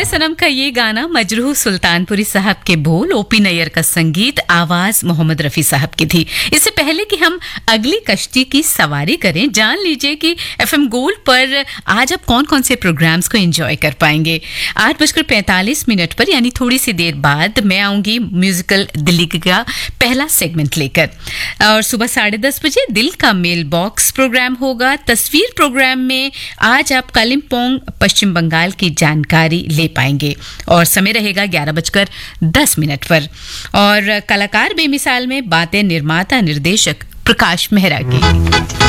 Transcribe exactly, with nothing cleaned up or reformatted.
सनम का ये गाना मजरूह सुल्तानपुरी साहब के बोल, ओपी नैयर का संगीत, आवाज मोहम्मद रफी साहब की थी। इससे पहले कि हम अगली कश्ती की सवारी करें, जान लीजिए कि एफएम गोल्ड पर आज आप कौन कौन से प्रोग्राम्स को एंजॉय कर पाएंगे। आठ बजकर पैंतालीस मिनट पर यानी थोड़ी सी देर बाद मैं आऊंगी म्यूजिकल दिल्ली का पहला सेगमेंट लेकर, और सुबह साढ़े दस बजे दिल का मेल बॉक्स प्रोग्राम होगा। तस्वीर प्रोग्राम में आज आप कालिम्पोंग पश्चिम बंगाल की जानकारी ले पाएंगे और समय रहेगा ग्यारह बजकर दस मिनट पर। और कलाकार बेमिसाल में बातें निर्माता निर्देशक प्रकाश मेहरा की।